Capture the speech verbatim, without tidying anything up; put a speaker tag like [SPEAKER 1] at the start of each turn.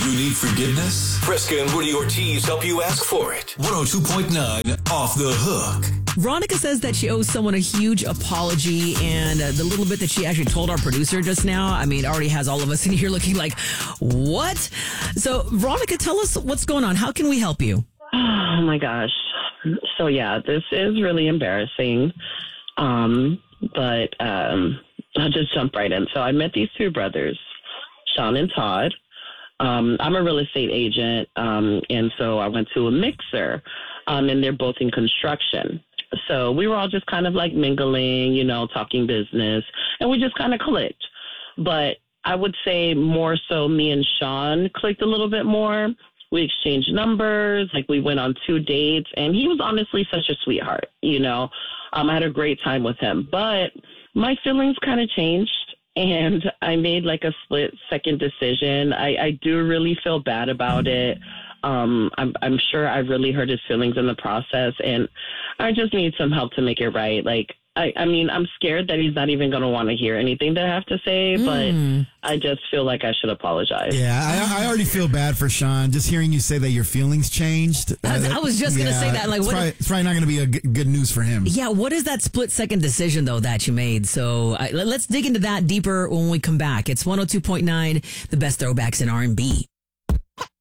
[SPEAKER 1] You need forgiveness? Fresca and Woody Ortiz help you ask for it. one oh two point nine Off the Hook.
[SPEAKER 2] Veronica says that she owes someone a huge apology, and uh, the little bit that she actually told our producer just now, I mean, already has all of us in here looking like, what? So, Veronica, tell us what's going on. How can we help you?
[SPEAKER 3] Oh, my gosh. So, yeah, this is really embarrassing, um, but um, I'll just jump right in. So, I met these two brothers, Sean and Todd. Um, I'm a real estate agent, um, and so I went to a mixer, um, and they're both in construction. So we were all just kind of like mingling, you know, talking business, and we just kind of clicked. But I would say more so me and Sean clicked a little bit more. We exchanged numbers, like we went on two dates, and he was honestly such a sweetheart, you know. Um, I had a great time with him, but my feelings kind of changed. And I made like a split second decision. I, I do really feel bad about it. Um, I'm, I'm sure I really hurt his feelings in the process, and I just need some help to make it right. Like, I, I mean, I'm scared that he's not even going to want to hear anything that I have to say,
[SPEAKER 2] Mm.
[SPEAKER 3] but I just feel like I should apologize.
[SPEAKER 4] Yeah, I, I already feel bad for Sean. Just hearing you say that your feelings changed.
[SPEAKER 2] I, I was just going to say that. Like,
[SPEAKER 4] it's,
[SPEAKER 2] what?
[SPEAKER 4] probably, it's probably not going to be a g- good news for him.
[SPEAKER 2] Yeah, what is that split second decision, though, that you made? So uh, let's dig into that deeper when we come back. It's one oh two point nine, the best throwbacks in R and B.